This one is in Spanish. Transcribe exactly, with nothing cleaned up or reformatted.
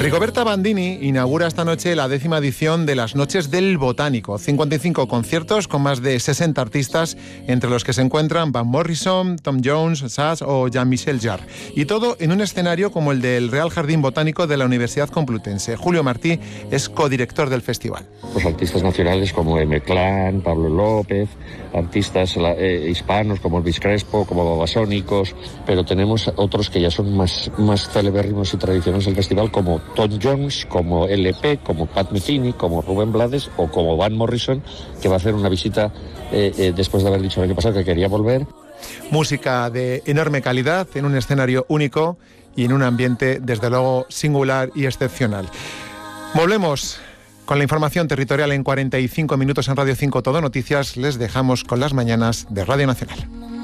Rigoberta Bandini inaugura esta noche la décima edición de las Noches del Botánico. cincuenta y cinco conciertos con más de sesenta artistas, entre los que se encuentran Van Morrison, Tom Jones, Sass o Jean-Michel Jarre. Y todo en un escenario como el del Real Jardín Botánico de la Universidad Complutense. Julio Martí es codirector del festival. Pues artistas nacionales como M. Clan, Pablo López, artistas eh, hispanos como Elvis Crespo, como Babasónicos, pero tenemos otros que ya son más, más celebérrimos y tradicionales del festival, como Tom Jones, como L P, como Pat Metheny, como Rubén Blades o como Van Morrison, que va a hacer una visita eh, eh, después de haber dicho el año pasado que quería volver. Música de enorme calidad, en un escenario único y en un ambiente, desde luego, singular y excepcional. Volvemos con la información territorial en cuarenta y cinco minutos en Radio cinco Todo Noticias. Les dejamos con las mañanas de Radio Nacional.